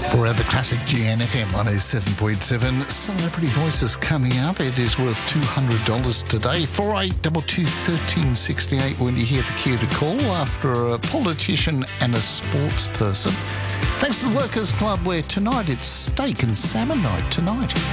Forever Classic GNFM 107.7. Celebrity Voices coming up. It is worth $200 today. 48221368 when you hear the cue to call after a politician and a sports person. Thanks to the Workers Club, where tonight it's steak and salmon night tonight.